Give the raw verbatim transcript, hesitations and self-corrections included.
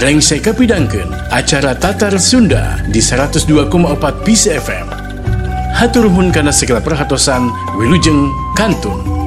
Rengsai kapidangkeun acara Tatar Sunda di seratus dua koma empat Peace F M. Hatur nuhun kana segala perhatosan, wilujeng kantun.